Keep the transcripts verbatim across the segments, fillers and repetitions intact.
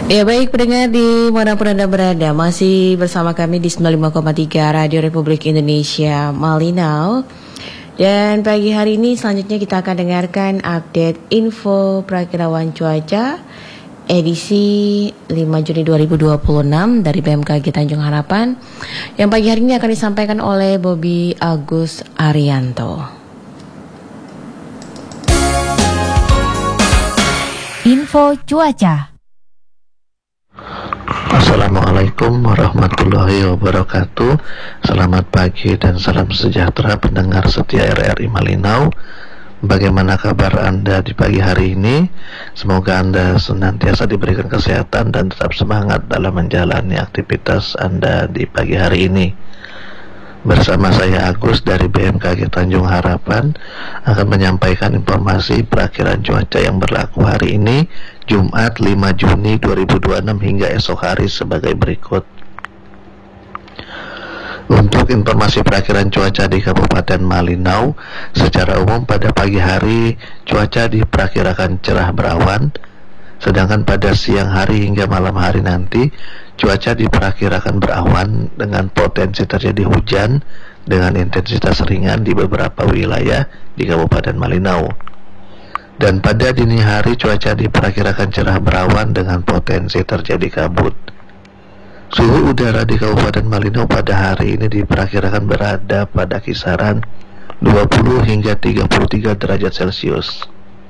Ya baik pendengar di manapun Anda berada, masih bersama kami di sembilan puluh lima koma tiga Radio Republik Indonesia Malinau. Dan pagi hari ini selanjutnya kita akan dengarkan update info perakirawan cuaca edisi lima Juni dua ribu dua puluh enam dari B M K G Tanjung Harapan, yang pagi hari ini akan disampaikan oleh Bobby Agus Arianto. Info cuaca. Assalamualaikum warahmatullahi wabarakatuh. Selamat pagi dan salam sejahtera pendengar setia R R I Malinau. Bagaimana kabar Anda di pagi hari ini? Semoga Anda senantiasa diberikan kesehatan dan tetap semangat dalam menjalani aktivitas Anda di pagi hari ini. Bersama saya Agus dari B M K G Tanjung Harapan akan menyampaikan informasi perakiraan cuaca yang berlaku hari ini Jumat lima Juni dua ribu dua puluh enam hingga esok hari sebagai berikut. Untuk informasi perakiraan cuaca di Kabupaten Malinau, secara umum pada pagi hari cuaca diperkirakan cerah berawan, sedangkan pada siang hari hingga malam hari nanti cuaca diperkirakan berawan dengan potensi terjadi hujan dengan intensitas ringan di beberapa wilayah di Kabupaten Malinau. Dan pada dini hari cuaca diperkirakan cerah berawan dengan potensi terjadi kabut. Suhu udara di Kabupaten Malinau pada hari ini diperkirakan berada pada kisaran dua puluh hingga tiga puluh tiga derajat Celcius.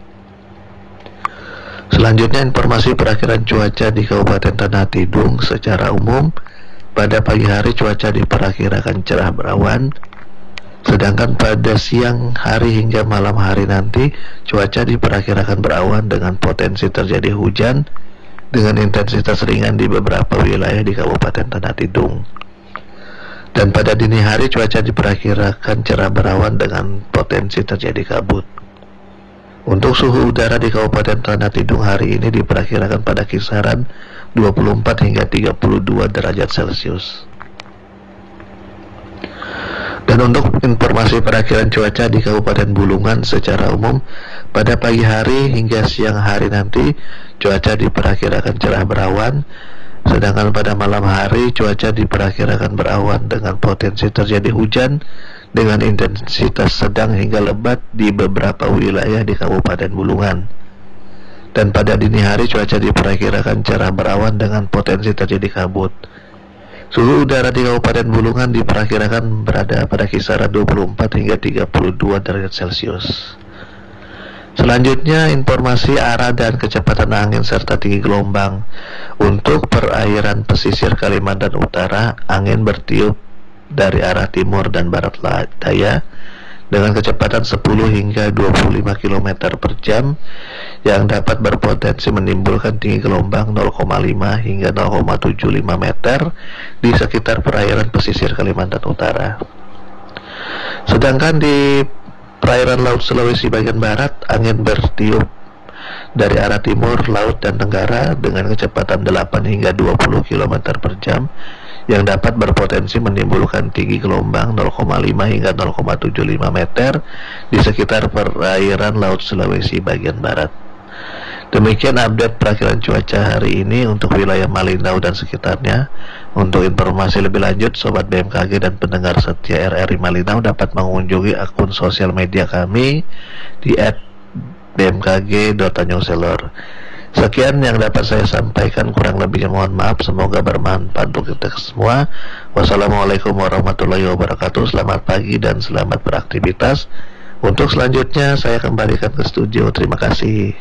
Selanjutnya informasi perakiraan cuaca di Kabupaten Tanah Tidung secara umum pada pagi hari cuaca diperkirakan cerah berawan, sedangkan pada siang hari hingga malam hari nanti cuaca diperkirakan berawan dengan potensi terjadi hujan dengan intensitas ringan di beberapa wilayah di Kabupaten Tanah Tidung. Dan pada dini hari cuaca diperkirakan cerah berawan dengan potensi terjadi kabut. Untuk suhu udara di Kabupaten Tanah Tidung hari ini diperkirakan pada kisaran dua puluh empat hingga tiga puluh dua derajat Celcius. Dan untuk informasi perakiraan cuaca di Kabupaten Bulungan secara umum pada pagi hari hingga siang hari nanti cuaca diperkirakan cerah berawan, sedangkan pada malam hari cuaca diperkirakan berawan dengan potensi terjadi hujan dengan intensitas sedang hingga lebat di beberapa wilayah di Kabupaten Bulungan. Dan pada dini hari cuaca diperkirakan cerah berawan dengan potensi terjadi kabut. Suhu udara di Kabupaten Bulungan diperkirakan berada pada kisaran dua puluh empat hingga tiga puluh dua derajat Celcius. Selanjutnya informasi arah dan kecepatan angin serta tinggi gelombang. Untuk perairan pesisir Kalimantan Utara, angin bertiup dari arah timur dan barat daya dengan kecepatan sepuluh hingga dua puluh lima kilometer per jam yang dapat berpotensi menimbulkan tinggi gelombang nol koma lima hingga nol koma tujuh lima meter di sekitar perairan pesisir Kalimantan Utara. Sedangkan di perairan Laut Sulawesi bagian barat, angin bertiup dari arah timur, laut, dan tenggara dengan kecepatan delapan hingga dua puluh kilometer per jam yang dapat berpotensi menimbulkan tinggi gelombang nol koma lima hingga nol koma tujuh lima meter di sekitar perairan Laut Sulawesi bagian barat. Demikian update perakiraan cuaca hari ini untuk wilayah Malinau dan sekitarnya. Untuk informasi lebih lanjut, Sobat B M K G dan pendengar setia R R I Malinau dapat mengunjungi akun sosial media kami di et b m k g dot tanjung selor. Sekian yang dapat saya sampaikan, kurang lebihnya mohon maaf. Semoga bermanfaat untuk kita semua. Wassalamualaikum warahmatullahi wabarakatuh. Selamat pagi dan selamat beraktivitas. Untuk selanjutnya saya kembalikan ke studio. Terima kasih.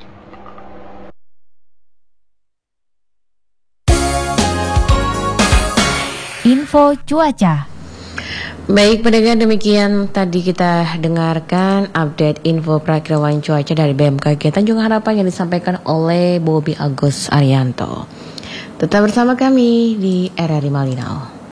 Info cuaca. Baik pendengar, demikian tadi kita dengarkan update info perakiraan cuaca dari B M K G Tanjung Harapan yang disampaikan oleh Bobby Agus Arianto. Tetap bersama kami di R R I Malinau.